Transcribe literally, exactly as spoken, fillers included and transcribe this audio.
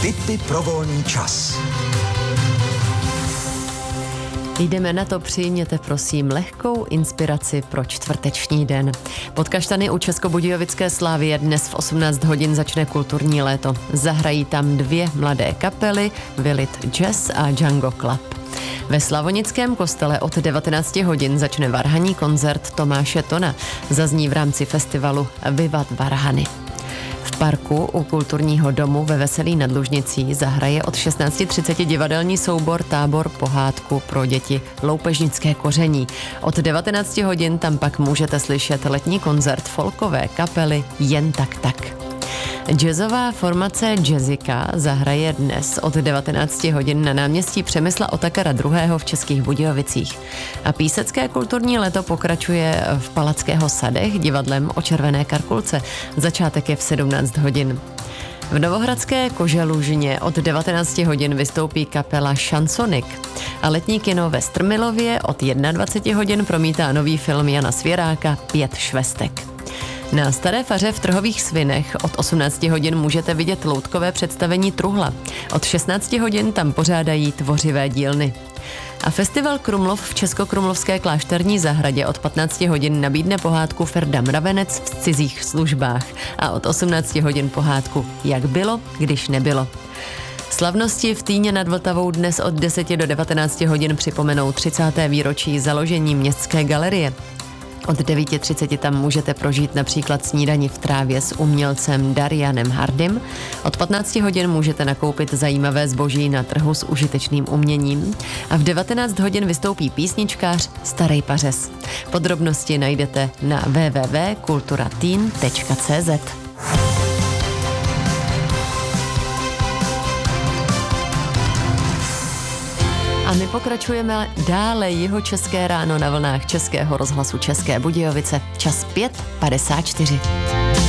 Tipy pro volný čas. Jdeme na to, přijměte prosím lehkou inspiraci pro čtvrteční den. Pod kaštany u Českobudějovické Slavie dnes v osmnáct hodin začne kulturní léto. Zahrají tam dvě mladé kapely, Vilit Jazz a Django Club. Ve Slavonickém kostele od devatenáct hodin začne varhanní koncert Tomáše Tona. Zazní v rámci festivalu Vivat Varhany. V parku u kulturního domu ve Veselí nad Lužnicí zahraje od šestnáct třicet divadelní soubor Tábor pohádku pro děti Loupežnické koření. Od devatenáct hodin tam pak můžete slyšet letní koncert folkové kapely Jen tak tak. Jazzová formace Jazzika zahraje dnes od devatenáct hodin na náměstí Přemysla Otakara druhého. v Českých Budějovicích. A písecké kulturní léto pokračuje v Palackého sadech divadlem O červené karkulce. Začátek je v sedmnáct hodin. V novohradské Koželužně od devatenáct hodin vystoupí kapela Šansonik. A letní kino ve Strmilově od dvacet jedna hodin promítá nový film Jana Svěráka Pět švestek. Na Staré faře v Trhových Svinech od osmnáct hodin můžete vidět loutkové představení Truhla. Od šestnáct hodin tam pořádají tvořivé dílny. A festival Krumlov v Českokrumlovské klášterní zahradě od patnáct hodin nabídne pohádku Ferda Mravenec v cizích službách a od osmnáct hodin pohádku Jak bylo, když nebylo. Slavnosti v Týně nad Vltavou dnes od deseti do devatenácti hodin připomenou třicáté výročí založení Městské galerie. Od devět třicet tam můžete prožít například snídani v trávě s umělcem Darianem Hardym. Od patnáct hodin můžete nakoupit zajímavé zboží na trhu s užitečným uměním. A v devatenáct hodin vystoupí písničkář Starej Pařez. Podrobnosti najdete na w w w tečka kulturateen tečka c z. A my pokračujeme dále Jihočeské ráno na vlnách Českého rozhlasu České Budějovice. Čas pět padesát čtyři.